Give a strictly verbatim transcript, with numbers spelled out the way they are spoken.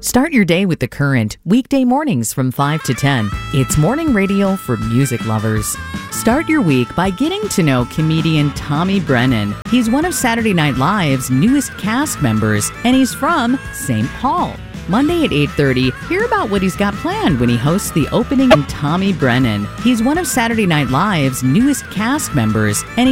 Start your day with The Current, weekday mornings from five to ten. It's morning radio for music lovers. Start your week by getting to know comedian Tommy Brennan. He's one of Saturday Night Live's newest cast members, and he's from Saint Paul. Monday at eight thirty, hear about what he's got planned when he hosts the opening in Tommy Brennan. He's one of Saturday Night Live's newest cast members, and